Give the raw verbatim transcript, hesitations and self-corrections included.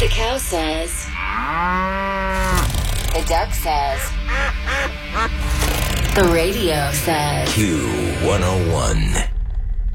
The cow says. The duck says. The radio says. Q one oh one.